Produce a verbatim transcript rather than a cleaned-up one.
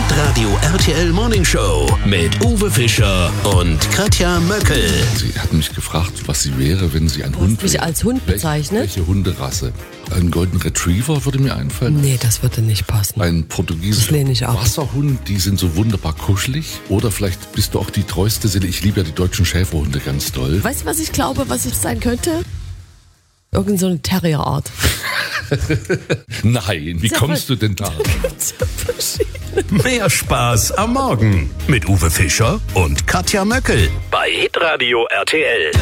Hitradio R T L Morning Show mit Uwe Fischer und Katja Möckel. Sie hat mich gefragt, was sie wäre, wenn sie ein Du Hund hast mich wäre. als Hund bezeichnet? Welche, welche Hunderasse? Ein Golden Retriever würde mir einfallen. Nee, das würde nicht passen. Ein Das portugiesischer lehne ich ab. Wasserhund, die sind so wunderbar kuschelig. Oder vielleicht bist du auch die treueste Seele. Ich liebe ja die deutschen Schäferhunde ganz doll. Weißt du, was ich glaube, was ich sein könnte? Irgend so eine Terrierart. Nein, wie Sehr kommst voll- du denn da? Mehr Spaß am Morgen mit Uwe Fischer und Katja Möckel bei Hitradio R T L.